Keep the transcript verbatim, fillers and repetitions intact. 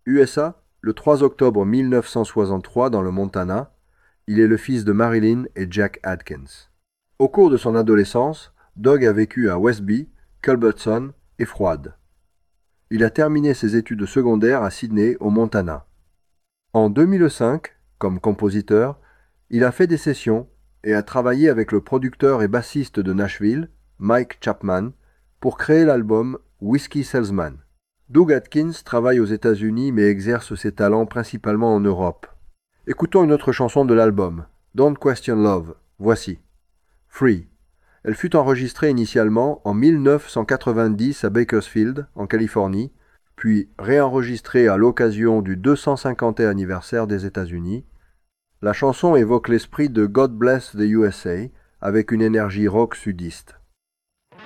U S A, le trois octobre mille neuf cent soixante-trois dans le Montana, il est le fils de Marilyn et Jack Atkins. Au cours de son adolescence, Doug a vécu à Westby, Culbertson et Froide. Il a terminé ses études secondaires à Sydney, au Montana. En deux mille cinq, comme compositeur, il a fait des sessions et a travaillé avec le producteur et bassiste de Nashville, Mike Chapman, pour créer l'album Whiskey Salesman. Doug Atkins travaille aux États-Unis mais exerce ses talents principalement en Europe. Écoutons une autre chanson de l'album, Don't Question Love. Voici. Free. Elle fut enregistrée initialement en mille neuf cent quatre-vingt-dix à Bakersfield, en Californie, puis réenregistrée à l'occasion du deux cent cinquantième anniversaire des États-Unis. La chanson évoque l'esprit de God Bless the U S A avec une énergie rock sudiste.